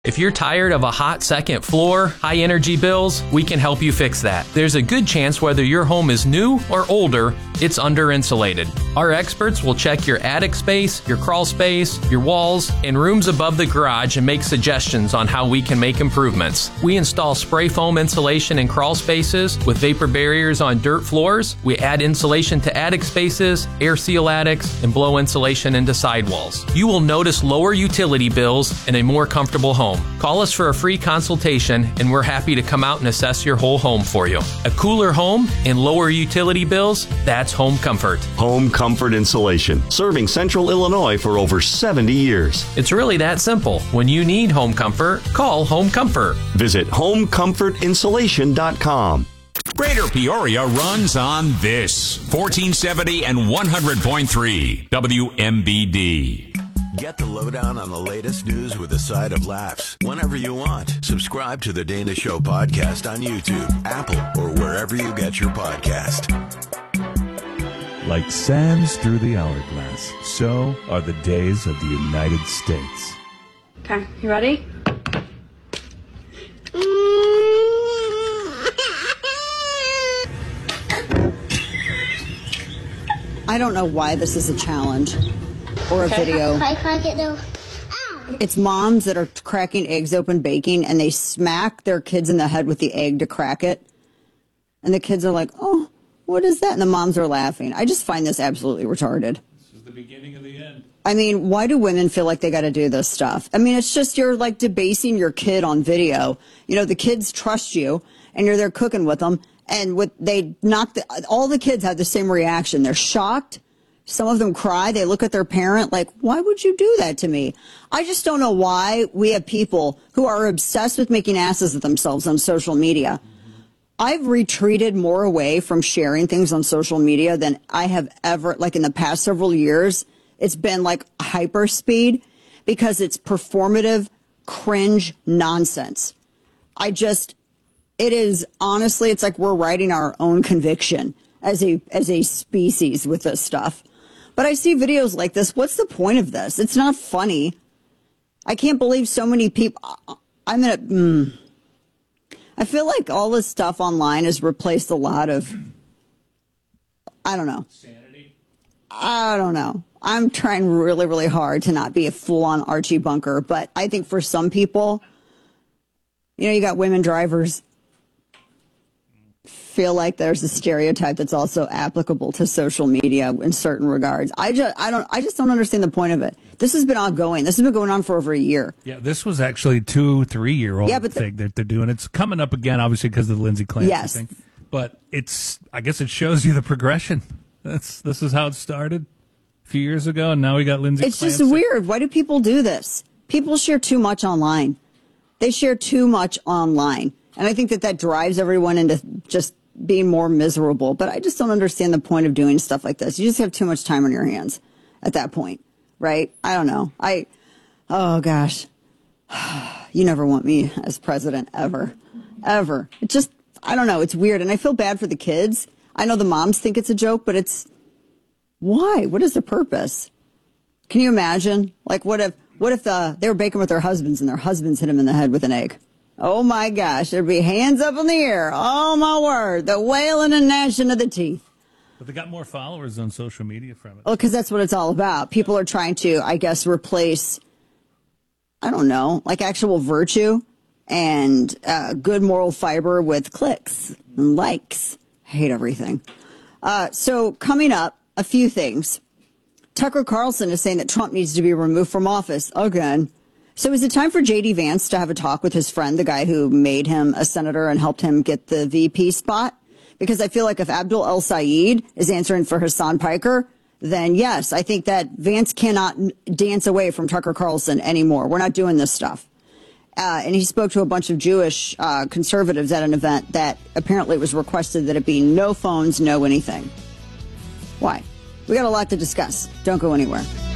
If you're tired of a hot second floor, high energy bills, we can help you fix that. There's a good chance whether your home is new or older, it's under insulated. Our experts will check your attic space, your crawl space, your walls, and rooms above the garage and make suggestions on how we can make improvements. We install spray foam insulation in crawl spaces with vapor barriers on dirt floors. We add insulation to attic spaces, air seal attics, and blow insulation into sidewalls. You will notice lower utility bills and a more comfortable home. Call us for a free consultation and we're happy to come out and assess your whole home for you. A cooler home and lower utility bills, that's home comfort. Home Comfort Insulation, serving Central Illinois for over 70 years. It's really that simple. When you need home comfort, call Home Comfort. Visit homecomfortinsulation.com. Greater Peoria runs on this 1470 and 100.3 WMBD. Get the lowdown on the latest news with a side of laughs whenever you want. Subscribe to the Dana Show podcast on YouTube, Apple, or wherever you get your podcast. Like sands through the hourglass, so are the days of the United States. Okay, you ready? I don't know why this is a challenge or a video. It's moms that are cracking eggs open baking and they smack their kids in the head with the egg to crack it. And the kids are like, oh, what is that? And the moms are laughing. I just find this absolutely retarded. This is the beginning of the end. I mean, why do women feel like they got to do this stuff? I mean, it's just you're like debasing your kid on video. You know, the kids trust you and you're there cooking with them. And all the kids have the same reaction. They're shocked. Some of them cry. They look at their parent like, why would you do that to me? I just don't know why we have people who are obsessed with making asses of themselves on social media. I've retreated more away from sharing things on social media than I have ever, like in the past several years. It's been like hyper speed because it's performative, cringe nonsense. It is honestly, it's like we're writing our own conviction as a species with this stuff. But I see videos like this. What's the point of this? It's not funny. I can't believe so many people. I feel like all this stuff online has replaced a lot of, I don't know. Sanity? I don't know. I'm trying really, really hard to not be a full-on Archie Bunker. But I think for some people, you know, you got women drivers. Feel like there's a stereotype that's also applicable to social media in certain regards. I just don't understand the point of it. This has been ongoing. This has been going on for over a year. Yeah, this was actually 2-3 year old thing that they're doing. It's coming up again, obviously, because of the Lindsay Clancy thing. But I guess it shows you the progression. This is how it started a few years ago, and now we got Lindsay Clancy. It's just weird. Why do people do this? People share too much online. They share too much online. And I think that drives everyone into just being more miserable. But I just don't understand the point of doing stuff like this. You just have too much time on your hands at that point, right? I don't know. Oh gosh, you never want me as president ever. It just, I don't know. It's weird. And I feel bad for the kids. I know the moms think it's a joke, but why? What is the purpose? Can you imagine? Like, what if they were baking with their husbands and their husbands hit them in the head with an egg? Oh my gosh, there'd be hands up in the air. Oh my word, the wailing and gnashing of the teeth. But they got more followers on social media from it. Well, because that's what it's all about. People are trying to, I guess, replace, I don't know, like actual virtue and good moral fiber with clicks and likes. I hate everything. So coming up, a few things. Tucker Carlson is saying that Trump needs to be removed from office again. So is it time for J.D. Vance to have a talk with his friend, the guy who made him a senator and helped him get the VP spot? Because I feel like if Abdul El-Sayed is answering for Hassan Piker, then yes, I think that Vance cannot dance away from Tucker Carlson anymore. We're not doing this stuff. And he spoke to a bunch of Jewish conservatives at an event that apparently was requested that it be no phones, no anything. Why? We got a lot to discuss. Don't go anywhere.